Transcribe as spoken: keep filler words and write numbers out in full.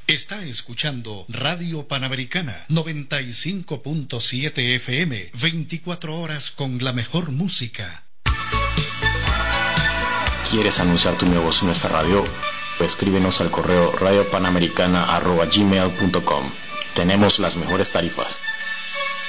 Está escuchando Radio Panamericana noventa y cinco punto siete F M, veinticuatro horas con la mejor música. ¿Quieres anunciar tu negocio en nuestra radio? Pues escríbenos al correo radio panamericana arroba gmail punto com. Tenemos las mejores tarifas.